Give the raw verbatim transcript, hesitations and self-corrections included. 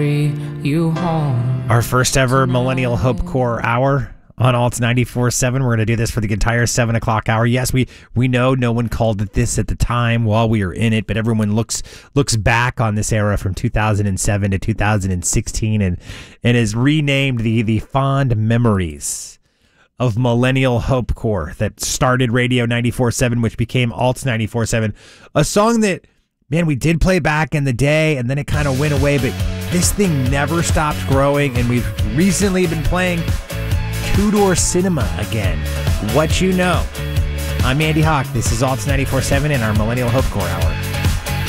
you home. Our first ever Millennial Hope Core hour on Alt ninety-four point seven. We're going to do this for the entire seven o'clock hour. Yes, we we know no one called it this at the time while we were in it, but everyone looks looks back on this era from two thousand seven to two thousand sixteen and and has renamed the the fond memories of Millennial Hope Core that started Radio ninety-four point seven, which became Alt ninety-four point seven. A song that, man, we did play back in the day, and then it kind of went away, but this thing never stopped growing, and we've recently been playing Two-Door Cinema again. What you know. I'm Andy Hawk. This is Alt ninety-four point seven in our Millennial Hope Core Hour.